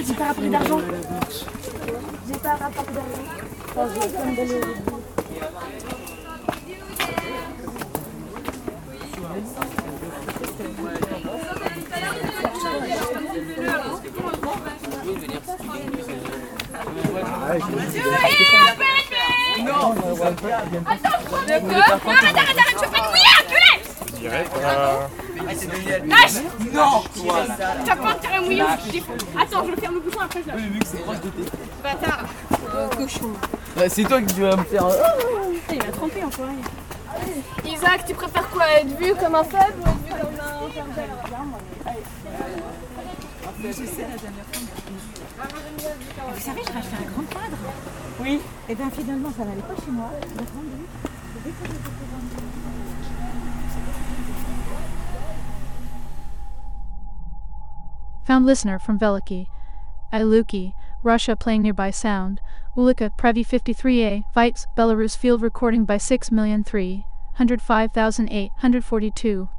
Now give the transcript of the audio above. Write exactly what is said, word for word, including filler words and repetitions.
j'ai pas rapporté d'argent. J'ai pas rapporté d'argent. Enfin, je vais quand même d'aller au rugby. Non. Attends, arrête, arrête, arrête, tu veux pas te mouiller, enculé. Direct. Euh... Lâche. Non. Tu vas pas intérêt à mouiller. Attends, je vais ferme le bouchon après je lâche. Oui, vu que c'est proche de tes. Bâtard. Cochon. C'est toi qui vas me faire. Il a trempé encore. Isaac, tu préfères quoi? Être vu comme un faible ou être vu comme un fermeur? Vous savez, j'ai racheté un grand cadre. Oui. Et bien finalement, ça n'allait pas chez moi. Found listener from Veliky. Iluki, Russia playing nearby sound. Ulika, Previ fifty-three A, Vites, Belarus field recording by six million three hundred five thousand eight hundred forty-two.